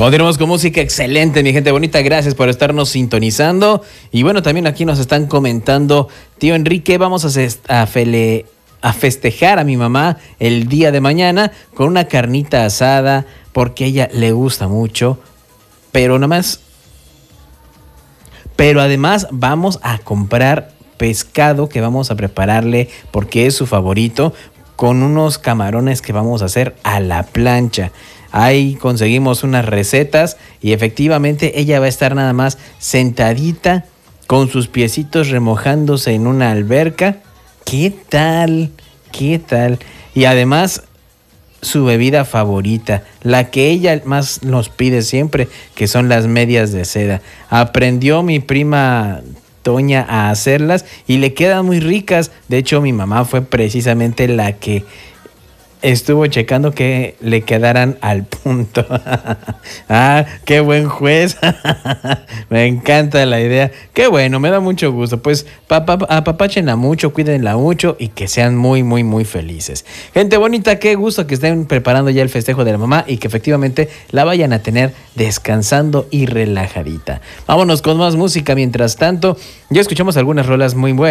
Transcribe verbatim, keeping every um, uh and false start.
Continuamos con música excelente, mi gente bonita. Gracias por estarnos sintonizando. Y bueno, también aquí nos están comentando, tío Enrique, vamos a, ces- a, fele- a festejar a mi mamá el día de mañana con una carnita asada porque a ella le gusta mucho. Pero nada más, pero además vamos a comprar pescado que vamos a prepararle porque es su favorito, con unos camarones que vamos a hacer a la plancha. Ahí conseguimos unas recetas y efectivamente ella va a estar nada más sentadita con sus piecitos remojándose en una alberca. ¿Qué tal? ¿Qué tal? Y además su bebida favorita, la que ella más nos pide siempre, que son las medias de seda. Aprendió mi prima Toña a hacerlas y le quedan muy ricas. De hecho, mi mamá fue precisamente la que estuvo checando que le quedaran al punto. Ah, qué buen juez. Me encanta la idea. Qué bueno, me da mucho gusto. Pues papá, apapáchenla mucho, cuídenla mucho y que sean muy, muy, muy felices. Gente bonita, qué gusto que estén preparando ya el festejo de la mamá y que efectivamente la vayan a tener descansando y relajadita. Vámonos con más música. Mientras tanto, ya escuchamos algunas rolas muy buenas.